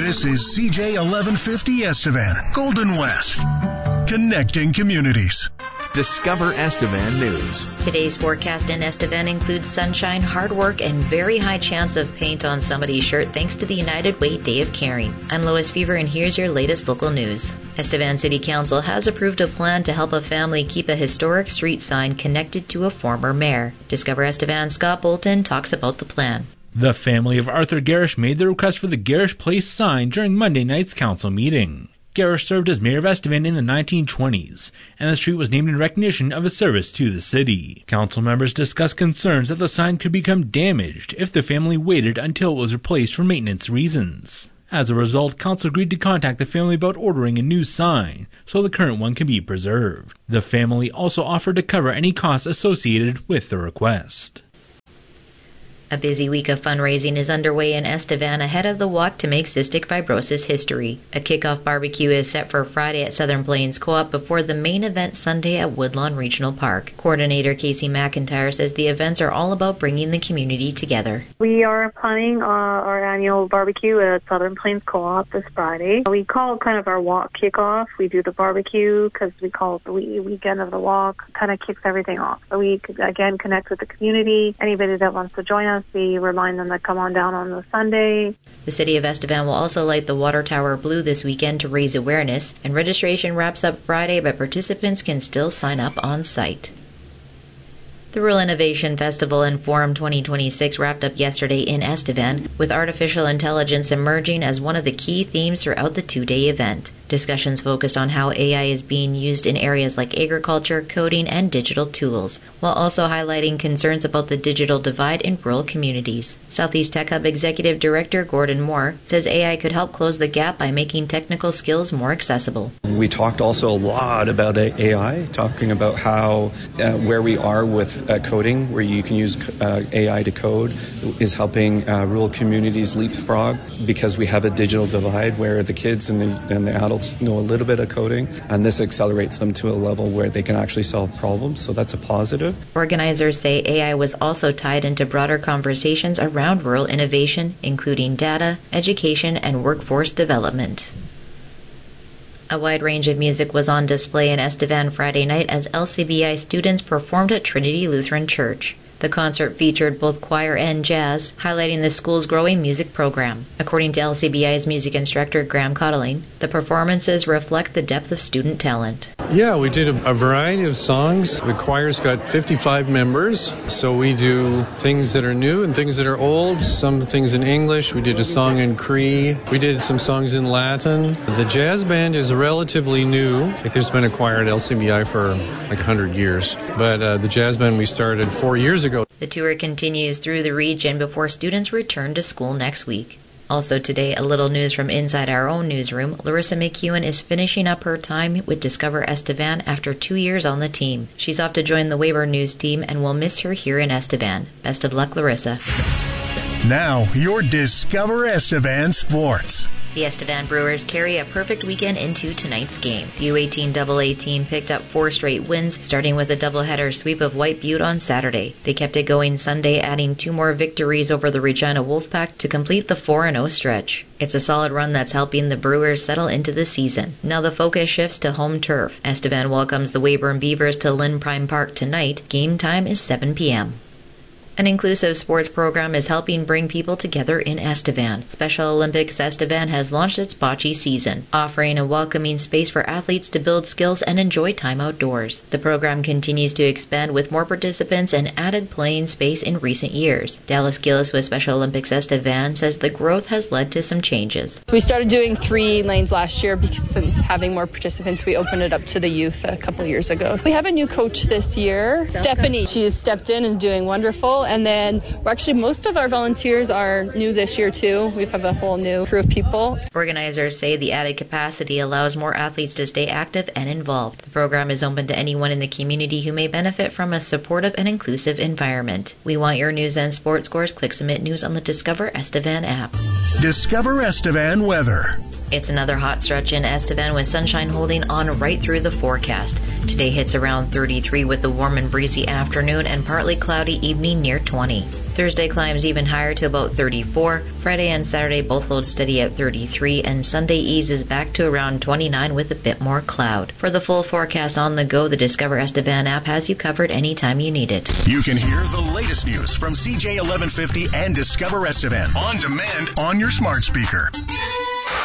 This is CJ 1150 Estevan, Golden West, connecting communities. Discover Estevan News. Today's forecast in Estevan includes sunshine, hard work, and very high chance of paint on somebody's shirt thanks to the United Way Day of Caring. I'm Lois Fever, and here's your latest local news. Estevan City Council has approved a plan to help a family keep a historic street sign connected to a former mayor. Discover Estevan's Scott Bolton talks about the plan. The family of Arthur Garish made the request for the Garish Place sign during Monday night's council meeting. Garish served as mayor of Estevan in the 1920s, and the street was named in recognition of his service to the city. Council members discussed concerns that the sign could become damaged if the family waited until it was replaced for maintenance reasons. As a result, council agreed to contact the family about ordering a new sign so the current one can be preserved. The family also offered to cover any costs associated with the request. A busy week of fundraising is underway in Estevan ahead of the Walk to Make Cystic Fibrosis History. A kickoff barbecue is set for Friday at Southern Plains Co-op before the main event Sunday at Woodlawn Regional Park. Coordinator Casey McIntyre says the events are all about bringing the community together. We are planning our annual barbecue at Southern Plains Co-op this Friday. We call it kind of our walk kickoff. We do the barbecue because we call it the weekend of the walk. Kind of kicks everything off. So we, again, connect with the community. Anybody that wants to join us, we remind them to come on down on the Sunday. The city of Estevan will also light the water tower blue this weekend to raise awareness, and registration wraps up Friday, but participants can still sign up on site. The Rural Innovation Festival and Forum 2026 wrapped up yesterday in Estevan, with artificial intelligence emerging as one of the key themes throughout the two-day event. Discussions focused on how AI is being used in areas like agriculture, coding, and digital tools, while also highlighting concerns about the digital divide in rural communities. Southeast Tech Hub Executive Director Gordon Moore says AI could help close the gap by making technical skills more accessible. We talked also a lot about AI, talking about how where we are with coding, where you can use AI to code, is helping rural communities leapfrog because we have a digital divide where the kids and the adults know a little bit of coding, and this accelerates them to a level where they can actually solve problems, so that's a positive. Organizers say AI was also tied into broader conversations around rural innovation, including data, education, and workforce development. A wide range of music was on display in Estevan Friday night as LCBI students performed at Trinity Lutheran Church. The concert featured both choir and jazz, highlighting the school's growing music program. According to LCBI's music instructor Graham Cottling, the performances reflect the depth of student talent. Yeah, we did a variety of songs. The choir's got 55 members, so we do things that are new and things that are old, some things in English. We did a song in Cree. We did some songs in Latin. The jazz band is relatively new. There's been a choir at LCBI for like 100 years, but the jazz band we started 4 years ago. The tour continues through the region before students return to school next week. Also today, a little news from inside our own newsroom. Larissa McEwen is finishing up her time with Discover Estevan after 2 years on the team. She's off to join the Weyburn News team, and we'll miss her here in Estevan. Best of luck, Larissa. Now, your Discover Estevan Sports. The Estevan Brewers carry a perfect weekend into tonight's game. The U18 AA team picked up 4 straight wins, starting with a doubleheader sweep of White Butte on Saturday. They kept it going Sunday, adding 2 more victories over the Regina Wolfpack to complete the 4-0 stretch. It's a solid run that's helping the Brewers settle into the season. Now the focus shifts to home turf. Estevan welcomes the Weyburn Beavers to Lynn Prime Park tonight. Game time is 7 p.m. An inclusive sports program is helping bring people together in Estevan. Special Olympics Estevan has launched its bocce season, offering a welcoming space for athletes to build skills and enjoy time outdoors. The program continues to expand with more participants and added playing space in recent years. Dallas Gillis with Special Olympics Estevan says the growth has led to some changes. We started doing 3 lanes last year because since having more participants, we opened it up to the youth a couple years ago. We have a new coach this year, Stephanie. She has stepped in and doing wonderful. And then most of our volunteers are new this year too. We have a whole new crew of people. Organizers say the added capacity allows more athletes to stay active and involved. The program is open to anyone in the community who may benefit from a supportive and inclusive environment. We want your news and sports scores. Click Submit News on the Discover Estevan app. Discover Estevan weather. It's another hot stretch in Estevan with sunshine holding on right through the forecast. Today hits around 33 with a warm and breezy afternoon and partly cloudy evening near 20. Thursday climbs even higher to about 34. Friday and Saturday both hold steady at 33, and Sunday eases back to around 29 with a bit more cloud. For the full forecast on the go, the Discover Estevan app has you covered anytime you need it. You can hear the latest news from CJ 1150 and Discover Estevan on demand on your smart speaker.